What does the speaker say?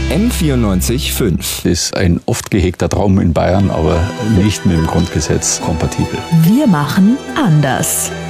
M94.5. Ist ein oft gehegter Traum in Bayern, aber nicht mit dem Grundgesetz kompatibel. Wir machen anders.